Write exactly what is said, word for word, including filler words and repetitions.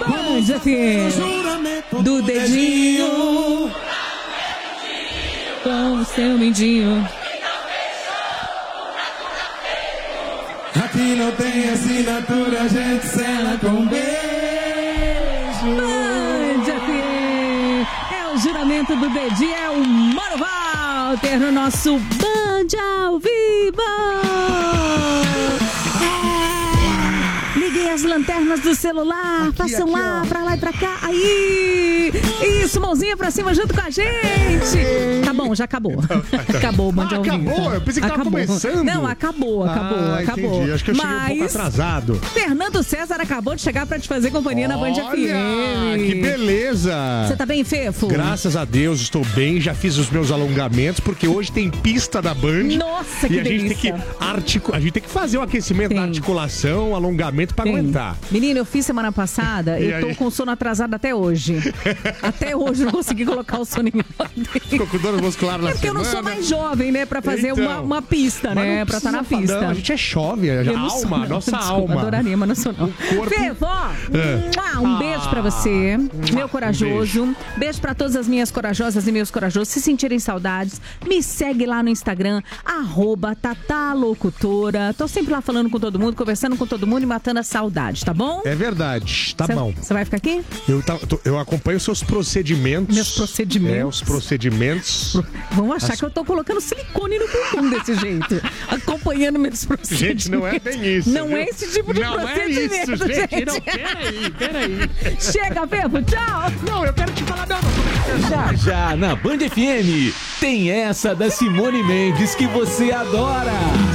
Band F M. Do dedinho. Com o seu mindinho. Aqui não tem assinatura, a gente sela com beijo. Band F M. É o juramento do dedinho, é o Mano Walter no nosso Band ao vivo. É. Liguem as lanternas do celular, aqui, façam aqui, lá, ó. Pra lá e pra cá. Aí, isso, mãozinha pra cima junto com a gente. Tá bom, já acabou. Acabou o Band ao vivo. Acabou? Eu pensei que tava acabou. começando. Não, acabou, acabou, ah, acabou. Entendi. Acho que eu cheguei Mas um pouco atrasado. Fernando César acabou de chegar pra te fazer companhia na Band F M. Que beleza. Você tá bem, Fefo? Graças a Deus, estou bem. Já fiz os meus alongamentos, porque hoje tem pista da Band. Nossa, que E a delícia. gente tem que articu... a gente tem que fazer o aquecimento Tem. da articulação, alongamento pra Tem. aguentar. Menino, eu fiz semana passada e E tô aí? com sono atrasado até hoje. Até hoje não consegui colocar o sono em ordem. Ficou com dor muscular na É porque eu não semana. sou mais jovem, né? Pra fazer Então. uma, uma pista, Mas né? não Pra estar na precisa, pista. não, a gente é chove, a Eu não sou, alma, não. nossa Desculpa, alma. adoraria, mas não sou não. corpo- Fefo, ó, um beijo pra você, meu corajoso. Beijo. beijo pra todas as minhas corajosas e meus corajosos. Se sentirem saudades, me segue lá no Instagram, arroba tatalocutora. Tô sempre lá falando com todo mundo, conversando com todo mundo e matando a saudade, tá bom? É verdade, tá Cê, bom. Você vai ficar aqui? Eu, tá- tô- eu acompanho seus procedimentos. Meus procedimentos? É, os procedimentos. Vão achar As- que eu tô colocando silicone no bumbum desse jeito. Acompanhando meus procedimentos. Gente, não é bem isso. Não viu? é esse tipo de não procedimento, é isso, gente. gente. Não, peraí, peraí. Chega, Fefo, tchau. Não, eu quero te falar. Não, não. Já, já, na Band F M, tem essa da Simone Mendes que você adora.